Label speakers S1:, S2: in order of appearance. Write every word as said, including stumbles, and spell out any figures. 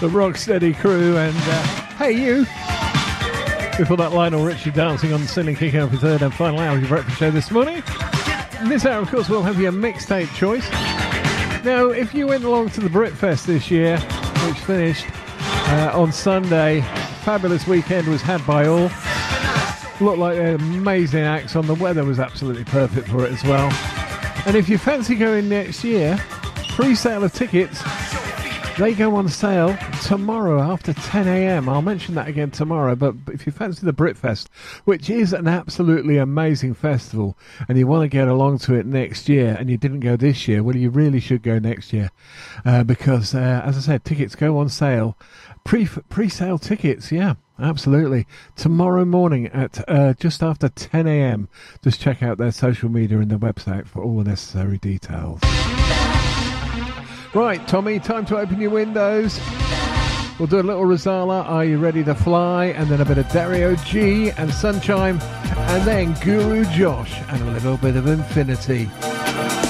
S1: the Rocksteady crew, and uh, Hey You. Before that, Lionel Richie dancing on Sin and Kicking off your third and final hour of your breakfast show this morning. In this hour, of course, we'll have your mixtape choice. Now, if you went along to the Britfest this year, which finished uh, on Sunday, fabulous weekend was had by all. Looked like they had amazing acts on. The weather was absolutely perfect for it as well. And if you fancy going next year, pre-sale of tickets, they go on sale tomorrow after ten a.m. I'll mention that again tomorrow, but if you fancy the Britfest, which is an absolutely amazing festival, and you want to get along to it next year, and you didn't go this year, well, you really should go next year, uh, because, uh, as I said, tickets go on sale. Pre, pre-sale tickets, yeah, absolutely. Tomorrow morning at uh, just after ten a.m. Just check out their social media and their website for all the necessary details. Right, Tommy, time to open your windows. We'll do a little Rozalla, Are You Ready to Fly? And then a bit of Dario G and Sunshine. And then Guru Josh and a little bit of Infinity.